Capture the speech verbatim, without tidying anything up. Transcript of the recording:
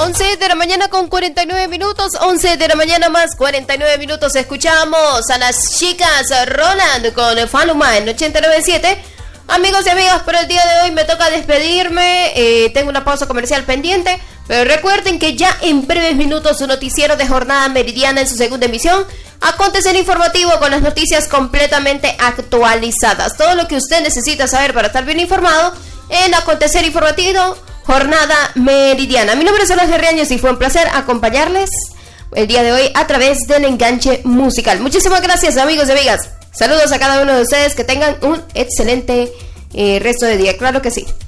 once de la mañana con cuarenta y nueve minutos, once de la mañana más cuarenta y nueve minutos. Escuchamos a las chicas Roland con Faluma en ochenta y nueve punto siete. Amigos y amigas, por el día de hoy me toca despedirme, eh, tengo una pausa comercial pendiente, pero recuerden que ya en breves minutos su noticiero de Jornada Meridiana en su segunda emisión, acontecer informativo con las noticias completamente actualizadas. Todo lo que usted necesita saber para estar bien informado en acontecer informativo Jornada Meridiana. Mi nombre es Solange Riaños y fue un placer acompañarles el día de hoy a través del enganche musical. Muchísimas gracias, amigos y amigas. Saludos a cada uno de ustedes, que tengan un excelente eh, resto de día, claro que sí.